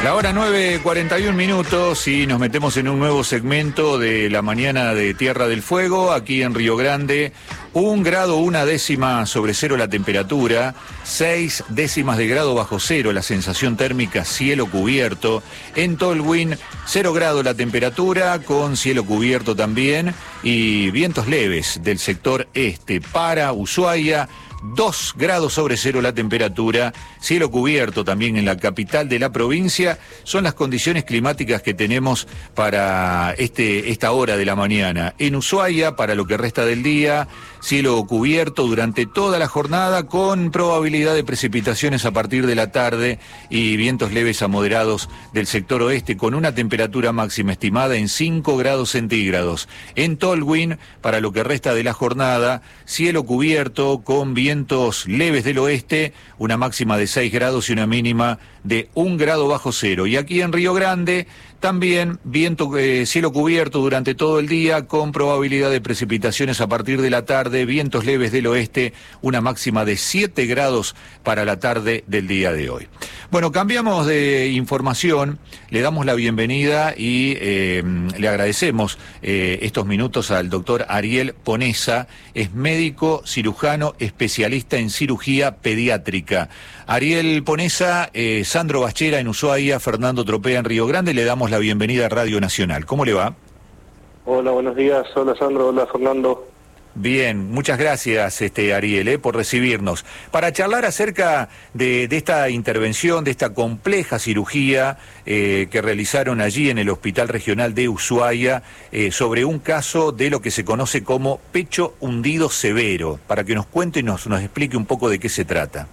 La hora 9:41 y nos metemos en un nuevo segmento de la mañana de Tierra del Fuego, aquí en Río Grande. 1 grado 1 décima sobre cero la temperatura, 6 décimas de grado bajo cero la sensación térmica, cielo cubierto. En Tolwyn, 0 grado la temperatura, con cielo cubierto también, y vientos leves del sector este. Para Ushuaia, 2 grados sobre cero la temperatura, cielo cubierto también en la capital de la provincia. Son las condiciones climáticas que tenemos para esta hora de la mañana. En Ushuaia, para lo que resta del día, cielo cubierto durante toda la jornada, con probabilidad de precipitaciones a partir de la tarde y vientos leves a moderados del sector oeste, con una temperatura máxima estimada en 5 grados centígrados. En Tolwyn, para lo que resta de la jornada, cielo cubierto con vientos leves del oeste, una máxima de 6 grados y una mínima de 1 grado bajo cero. Y aquí en Río Grande, también cielo cubierto durante todo el día, con probabilidad de precipitaciones a partir de la tarde, vientos leves del oeste, una máxima de 7 grados para la tarde del día de hoy. Bueno, cambiamos de información, le damos la bienvenida y le agradecemos estos minutos al doctor Ariel Ponesa, es médico cirujano especialista en cirugía pediátrica. Ariel Ponesa, Sandro Bachera en Ushuaia, Fernando Tropea en Río Grande, le damos la bienvenida a Radio Nacional. ¿Cómo le va? Hola, buenos días. Hola, Sandro. Hola, Fernando. Bien, muchas gracias, Ariel, por recibirnos. Para charlar acerca de esta intervención, de esta compleja cirugía que realizaron allí en el Hospital Regional de Ushuaia, sobre un caso de lo que se conoce como pecho hundido severo, para que nos cuente y nos explique un poco de qué se trata.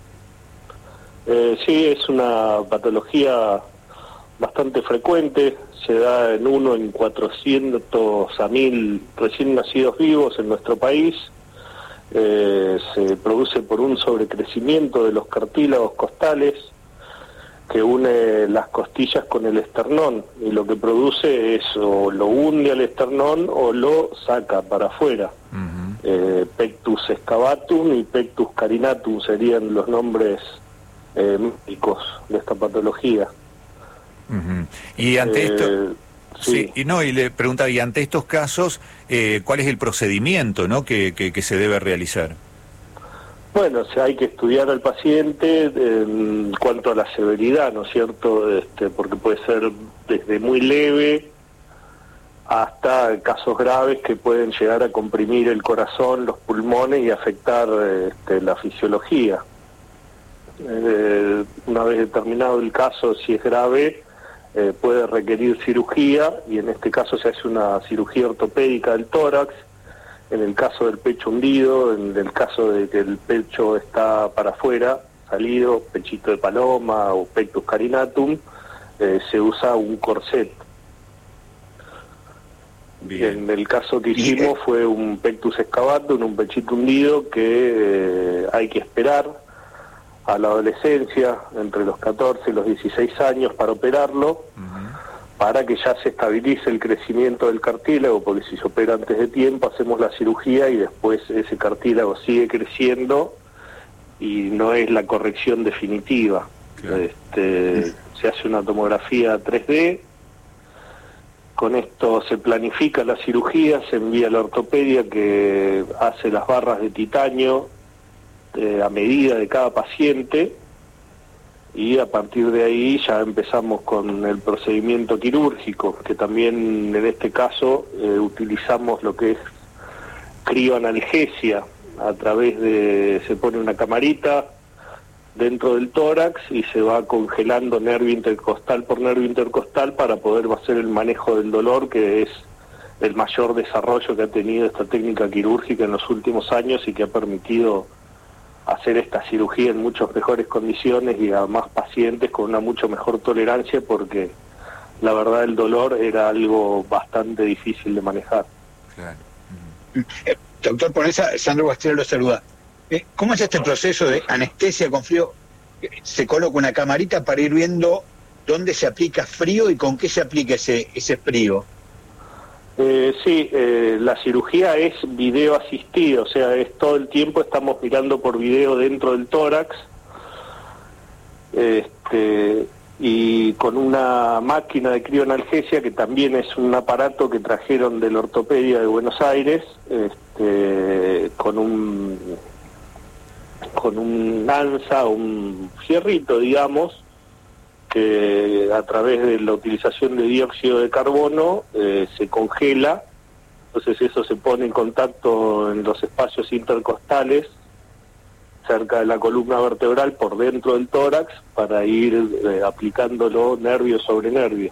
Sí, es una patología bastante frecuente, se da en 1 en 400 a 1000 recién nacidos vivos en nuestro país. Se produce por un sobrecrecimiento de los cartílagos costales que une las costillas con el esternón, y lo que produce es o lo hunde al esternón o lo saca para afuera. Pectus excavatum y pectus carinatum serían los nombres médicos de esta patología. Y ante esto, sí. Y le preguntaba, y ante estos casos, ¿cuál es el procedimiento, ¿no?, que se debe realizar? Bueno, hay que estudiar al paciente en cuanto a la severidad, ¿no es cierto? Porque puede ser desde muy leve hasta casos graves que pueden llegar a comprimir el corazón, los pulmones y afectar la fisiología. Una vez determinado el caso, si es grave, puede requerir cirugía, y en este caso se hace una cirugía ortopédica del tórax. En el caso del pecho hundido, en el caso de que el pecho está para afuera, salido, pechito de paloma o pectus carinatum, se usa un corset. Bien. En el caso que hicimos fue un pectus excavatum, un pechito hundido que hay que esperar a la adolescencia, entre los 14 y los 16 años, para operarlo, para que ya se estabilice el crecimiento del cartílago, porque si se opera antes de tiempo, hacemos la cirugía y después ese cartílago sigue creciendo y no es la corrección definitiva. Claro. Se hace una tomografía 3D, con esto se planifica la cirugía, se envía a la ortopedia que hace las barras de titanio a medida de cada paciente, y a partir de ahí ya empezamos con el procedimiento quirúrgico, que también en este caso utilizamos lo que es crioanalgesia. A través se pone una camarita dentro del tórax y se va congelando nervio intercostal por nervio intercostal para poder hacer el manejo del dolor, que es el mayor desarrollo que ha tenido esta técnica quirúrgica en los últimos años y que ha permitido hacer esta cirugía en muchas mejores condiciones y a más pacientes con una mucho mejor tolerancia, porque la verdad el dolor era algo bastante difícil de manejar. Claro. Doctor Ponesa, Sandro Bachera lo saluda. ¿Cómo es este proceso de anestesia con frío? Se coloca una camarita para ir viendo dónde se aplica frío y con qué se aplica ese frío. Sí, la cirugía es video asistido, o sea, es todo el tiempo estamos mirando por video dentro del tórax. y con una máquina de crioanalgesia, que también es un aparato que trajeron de la ortopedia de Buenos Aires, con un ANSA, un fierrito, digamos, que a través de la utilización de dióxido de carbono se congela. Entonces eso se pone en contacto en los espacios intercostales, cerca de la columna vertebral, por dentro del tórax, para ir aplicándolo nervio sobre nervio.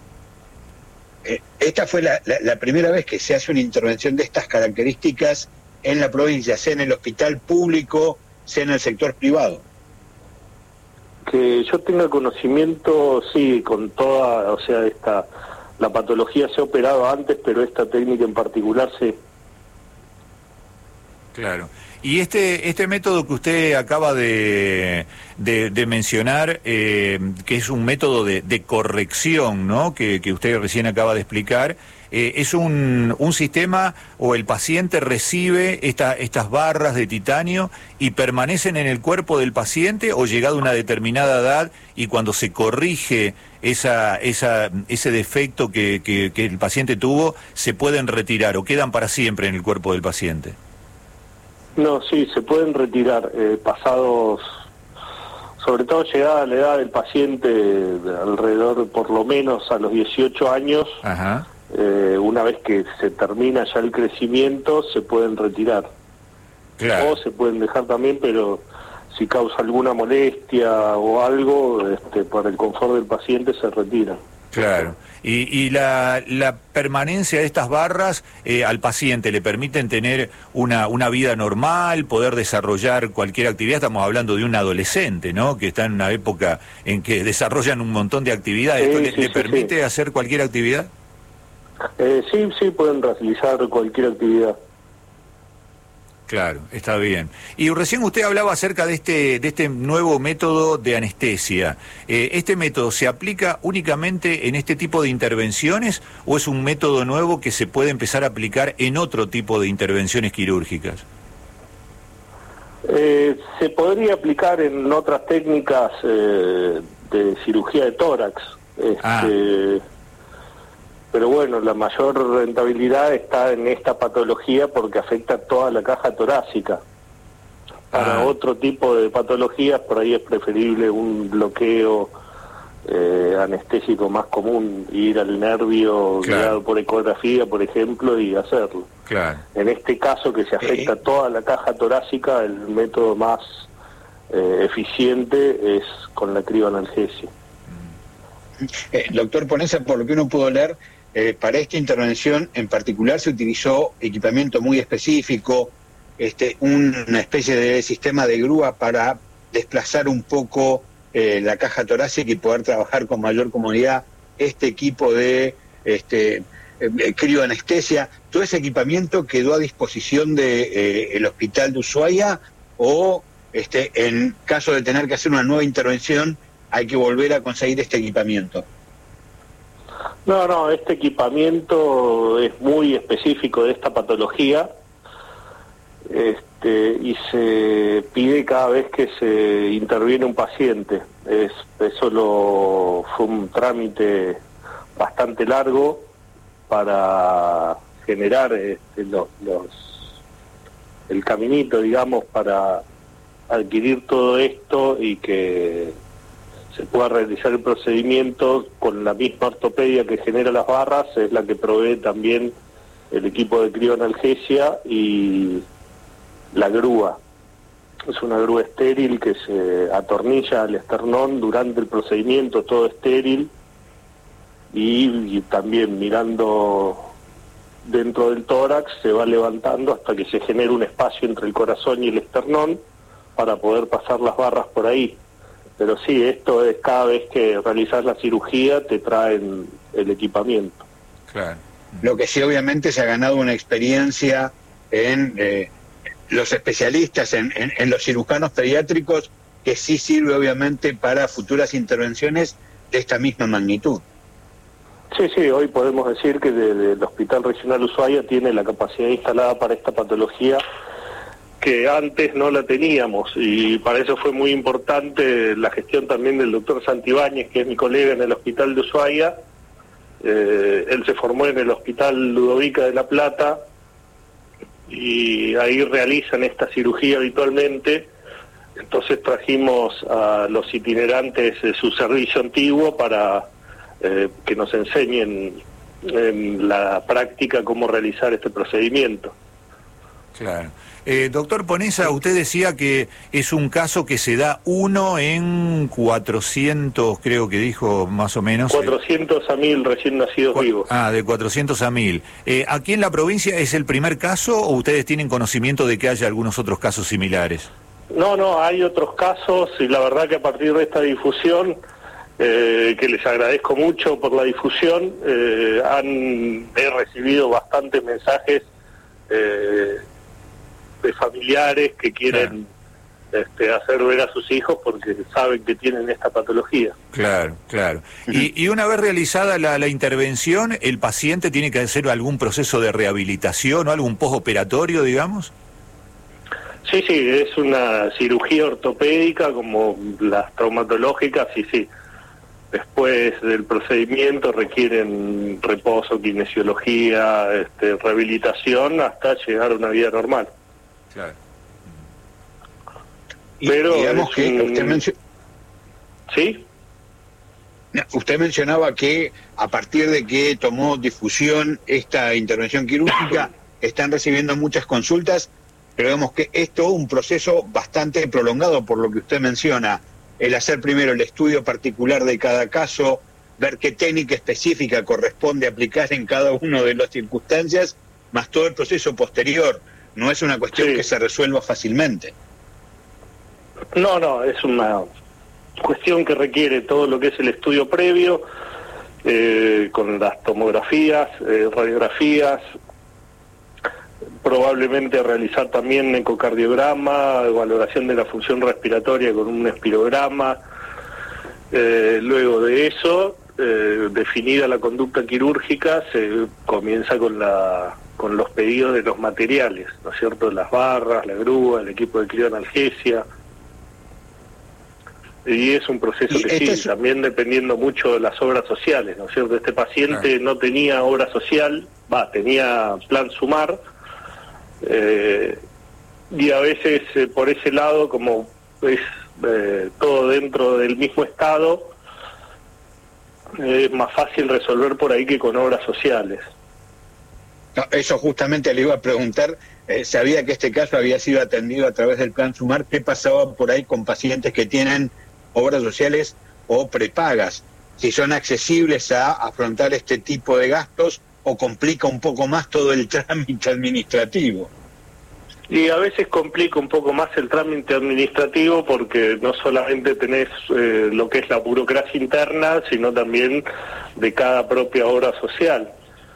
Esta fue la primera vez que se hace una intervención de estas características en la provincia, sea en el hospital público, sea en el sector privado. Que yo tenga conocimiento, sí, con toda, o sea, la patología se ha operado antes, pero esta técnica en particular sí. Claro. Y este método que usted acaba de mencionar, que es un método de corrección, ¿no?, que usted recién acaba de explicar, ¿es un sistema o el paciente recibe estas barras de titanio y permanecen en el cuerpo del paciente, o llegado a una determinada edad y cuando se corrige ese defecto que el paciente tuvo, se pueden retirar o quedan para siempre en el cuerpo del paciente? No, sí, se pueden retirar pasados, sobre todo llegada a la edad del paciente, alrededor por lo menos a los 18 años. Ajá. Una vez que se termina ya el crecimiento, se pueden retirar. Claro. O se pueden dejar también, pero si causa alguna molestia o algo, por el confort del paciente se retira. Claro. Y la permanencia de estas barras al paciente le permiten tener una vida normal, poder desarrollar cualquier actividad. Estamos hablando de un adolescente, ¿no?, que está en una época en que desarrollan un montón de actividades. ¿Esto le permite hacer cualquier actividad? Sí, pueden realizar cualquier actividad. Claro, está bien. Y recién usted hablaba acerca de este nuevo método de anestesia. ¿Este método se aplica únicamente en este tipo de intervenciones o es un método nuevo que se puede empezar a aplicar en otro tipo de intervenciones quirúrgicas? Se podría aplicar en otras técnicas de cirugía de tórax. Pero bueno, la mayor rentabilidad está en esta patología porque afecta toda la caja torácica. Para otro tipo de patologías, por ahí es preferible un bloqueo anestésico más común, ir al nervio guiado por ecografía, por ejemplo, y hacerlo. Claro. En este caso, que se afecta toda la caja torácica, el método más eficiente es con la crioanalgesia. Doctor Ponesa, por lo que uno pudo leer, para esta intervención en particular se utilizó equipamiento muy específico, una especie de sistema de grúa para desplazar un poco la caja torácica y poder trabajar con mayor comodidad. Este equipo de crioanestesia, ¿todo ese equipamiento quedó a disposición de el hospital de Ushuaia o en caso de tener que hacer una nueva intervención hay que volver a conseguir este equipamiento? No, este equipamiento es muy específico de esta patología, y se pide cada vez que se interviene un paciente. Eso fue un trámite bastante largo para generar el caminito, digamos, para adquirir todo esto y que se pueda realizar el procedimiento con la misma ortopedia que genera las barras, es la que provee también el equipo de crioanalgesia y la grúa. Es una grúa estéril que se atornilla al esternón durante el procedimiento, todo estéril, y también mirando dentro del tórax se va levantando hasta que se genera un espacio entre el corazón y el esternón para poder pasar las barras por ahí. Pero sí, esto es cada vez que realizas la cirugía te traen el equipamiento. Claro. Lo que sí, obviamente, se ha ganado una experiencia en los especialistas, en los cirujanos pediátricos, que sí sirve, obviamente, para futuras intervenciones de esta misma magnitud. Sí, hoy podemos decir que el Hospital Regional Ushuaia tiene la capacidad instalada para esta patología que antes no la teníamos, y para eso fue muy importante la gestión también del doctor Santibáñez, que es mi colega en el hospital de Ushuaia. Él se formó en el hospital Ludovica de La Plata y ahí realizan esta cirugía habitualmente. Entonces trajimos a los itinerantes de su servicio antiguo para que nos enseñen en la práctica cómo realizar este procedimiento. Claro. Doctor Ponesa, usted decía que es un caso que se da 1 en 400, creo que dijo más o menos. 400 a 1000 recién nacidos vivos. Ah, de 400 a 1000. ¿Aquí en la provincia es el primer caso o ustedes tienen conocimiento de que haya algunos otros casos similares? No, hay otros casos, y la verdad que a partir de esta difusión, que les agradezco mucho por la difusión, he recibido bastantes mensajes de familiares que quieren hacer ver a sus hijos porque saben que tienen esta patología. Claro. Y una vez realizada la intervención, ¿el paciente tiene que hacer algún proceso de rehabilitación o algún postoperatorio, digamos? Sí, es una cirugía ortopédica como las traumatológicas, sí. Después del procedimiento requieren reposo, kinesiología, rehabilitación hasta llegar a una vida normal. Claro. Pero digamos que ¿Sí? Usted mencionaba que a partir de que tomó difusión esta intervención quirúrgica están recibiendo muchas consultas, pero vemos que es todo un proceso bastante prolongado por lo que usted menciona, el hacer primero el estudio particular de cada caso, ver qué técnica específica corresponde aplicar en cada una de las circunstancias, más todo el proceso posterior. No es una cuestión que se resuelva fácilmente. No, es una cuestión que requiere todo lo que es el estudio previo, con las tomografías, radiografías, probablemente realizar también ecocardiograma, valoración de la función respiratoria con un espirograma. Luego de eso, definida la conducta quirúrgica, se comienza con los pedidos de los materiales, ¿no es cierto? Las barras, la grúa, el equipo de crioanalgesia. Y es un proceso que sigue, también dependiendo mucho de las obras sociales, ¿no es cierto? Este paciente no tenía obra social, tenía plan SUMAR, y a veces por ese lado, como es todo dentro del mismo estado, es más fácil resolver por ahí que con obras sociales. No, eso justamente le iba a preguntar, sabía que este caso había sido atendido a través del plan SUMAR, ¿qué pasaba por ahí con pacientes que tienen obras sociales o prepagas? Si son accesibles a afrontar este tipo de gastos o complica un poco más todo el trámite administrativo. Y a veces complica un poco más el trámite administrativo porque no solamente tenés lo que es la burocracia interna, sino también de cada propia obra social.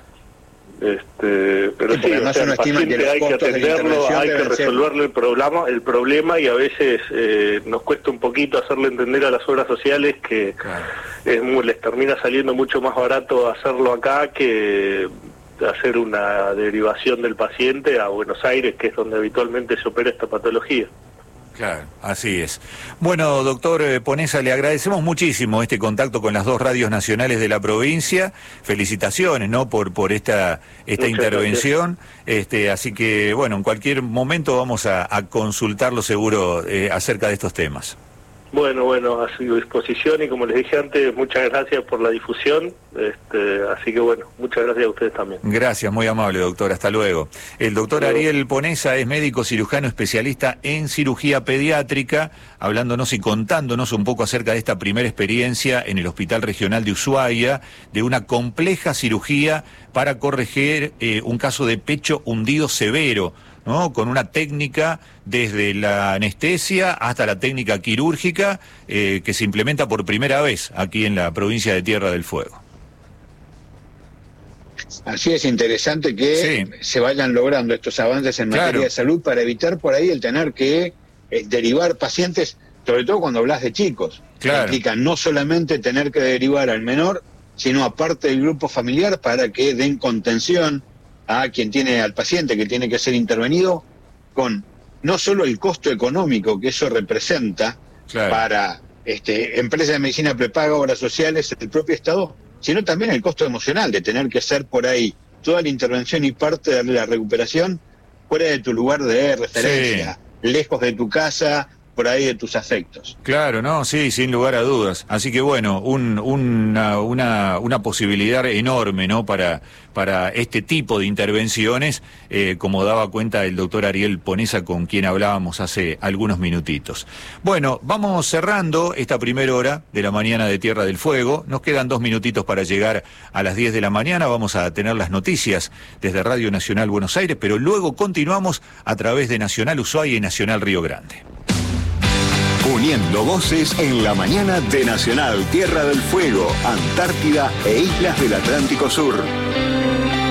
Pero sí, o sea, el paciente hay que atenderlo, hay que resolverle el problema, y a veces nos cuesta un poquito hacerle entender a las obras sociales que les termina saliendo mucho más barato hacerlo acá que hacer una derivación del paciente a Buenos Aires, que es donde habitualmente se opera esta patología. Claro, así es. Bueno, doctor Ponesa, le agradecemos muchísimo este contacto con las dos radios nacionales de la provincia. Felicitaciones, ¿no?, por esta intervención. Así que, bueno, en cualquier momento vamos a consultarlo seguro acerca de estos temas. Bueno, a su disposición, y como les dije antes, muchas gracias por la difusión, así que bueno, muchas gracias a ustedes también. Gracias, muy amable, doctor, hasta luego. El doctor Ariel Ponesa es médico cirujano especialista en cirugía pediátrica, hablándonos y contándonos un poco acerca de esta primera experiencia en el Hospital Regional de Ushuaia, de una compleja cirugía para corregir un caso de pecho hundido severo, ¿no?, con una técnica desde la anestesia hasta la técnica quirúrgica que se implementa por primera vez aquí en la provincia de Tierra del Fuego. Así es, interesante que se vayan logrando estos avances en materia de salud para evitar por ahí el tener que derivar pacientes, sobre todo cuando hablas de chicos. Implica no solamente tener que derivar al menor, sino aparte del grupo familiar para que den contención a quien tiene al paciente que tiene que ser intervenido con no solo el costo económico que eso representa Claro. para empresas de medicina prepaga, obras sociales, el propio Estado, sino también el costo emocional de tener que hacer por ahí toda la intervención y parte de la recuperación fuera de tu lugar de referencia, lejos de tu casa, por ahí de tus afectos. Claro, no, sí, sin lugar a dudas. Así que bueno, una posibilidad enorme, ¿no? Para este tipo de intervenciones, como daba cuenta el doctor Ariel Ponesa, con quien hablábamos hace algunos minutitos. Bueno, vamos cerrando esta primera hora de la mañana de Tierra del Fuego. Nos quedan 2 minutitos para llegar a las 10 de la mañana. Vamos a tener las noticias desde Radio Nacional Buenos Aires, pero luego continuamos a través de Nacional Ushuaia y Nacional Río Grande. Uniendo voces en la mañana de Nacional Tierra del Fuego, Antártida e Islas del Atlántico Sur.